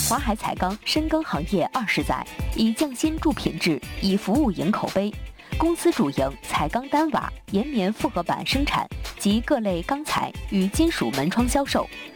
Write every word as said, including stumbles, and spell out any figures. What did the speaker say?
华海彩钢深耕行业二十载，以匠心助品质，以服务赢口碑。公司主营彩钢单瓦、岩棉复合板生产及各类钢材与金属门窗销售，